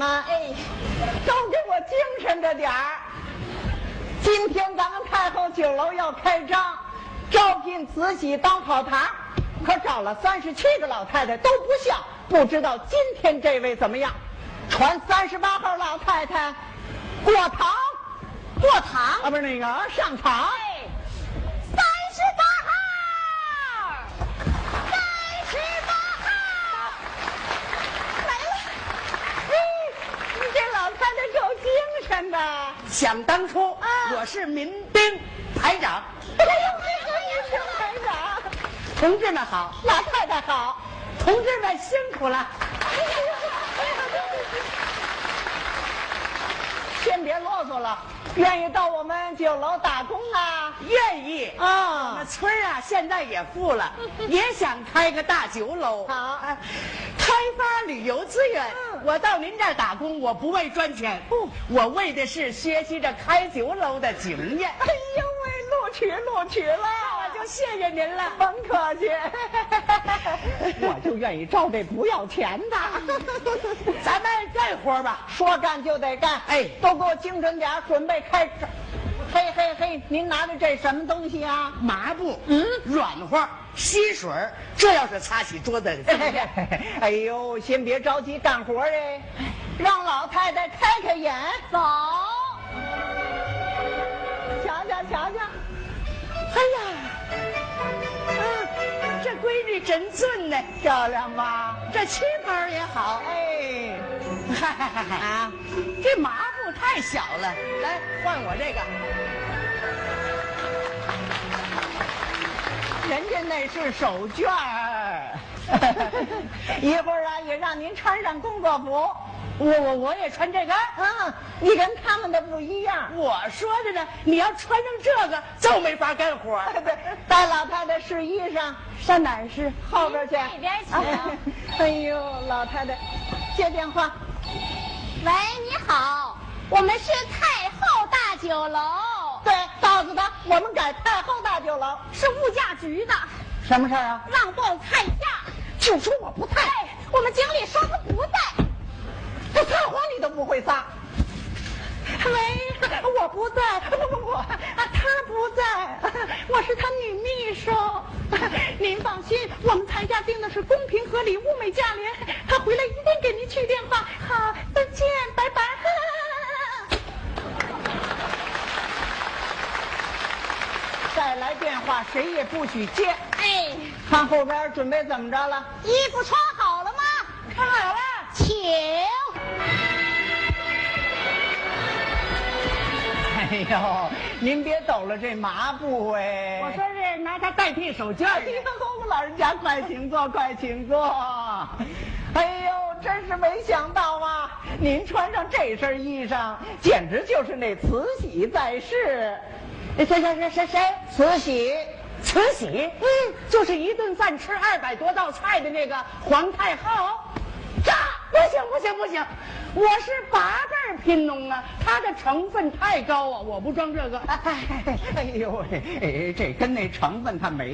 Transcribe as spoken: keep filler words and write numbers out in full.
们，哎，都给我精神着点儿。今天咱们太后酒楼要开张，招聘慈禧当跑堂，可找了三十七个老太太都不像，不知道今天这位怎么样？传三十八号老太太过堂， 过堂啊，不是那个上场。 哎，三十八号，三十八号来了。 哎，你这老太太够精神的。 想当初， 啊我是民兵排长。 哎呦，这个民兵排长， 同志们好， 老太太好。 同志们辛苦了。 先别啰嗦了，愿意到我们酒楼打工啊？ 愿意啊我们村儿啊，现在也富了，也想开个大酒楼。 好哎开发旅游资源。 嗯我到您这儿打工，我不为赚钱， 不我为的是学习着开酒楼的经验。 哎呦喂，录取录取了， 我就谢谢您了。 甭客气，我就愿意招这不要钱的。 咱们干活吧。 说干就得干， 哎都给我精神点儿，准备开始。嘿嘿嘿，您拿着这什么东西啊？ 麻布，嗯，软和，吸水儿，这要是擦起桌子， 哎呦，先别着急干活哎，让老太太开开眼。 走， 瞧瞧瞧瞧， 哎呀，啊，这闺女真俊呢， 漂亮吧？ 这旗袍也好。 哎， 嗨嗨嗨嗨啊， 这麻布太小了，来换我这个。 人家那是手绢儿。一会儿啊，也让您穿上工作服。 我我我也穿这个。 嗯，你跟他们的不一样。 我说着呢，你要穿上这个就没法干活。 对，带老太太试衣裳，上哪儿试？后边去。 那边请。 哎呦，老太太，接电话。 喂，你好，我们是太后大酒楼， 对，告诉他我们改太后大酒楼。 是物价局的， 什么事儿啊？ 让报菜价。 就说我不在， 哎，我们经理说他不在。 这撒谎你都不会撒。喂，我不在，不不不，啊，他不在，我是他女秘书。您放心，我们裁价定的是公平合理、物美价廉。他回来一定给您去电话。好，再见，拜拜。再来电话，谁也不许接。 哎， 看后边准备怎么着了？ 衣服穿好了吗？ 看好了。 请。 哎呦，您别抖了这麻布哎！ 我说是拿它代替手绢。 哎呦，老人家快请坐，快请坐。哎呦，真是没想到啊！您穿上这身衣裳，简直就是那慈禧在世。 谁谁谁谁谁？ 慈禧， 慈禧？嗯，就是一顿饭吃二百多道菜的那个皇太后。这不行不行不行，我是八辈儿贫农啊，它的成分太高啊，我不装这个。 哎哎呦喂，哎，这跟那成分它没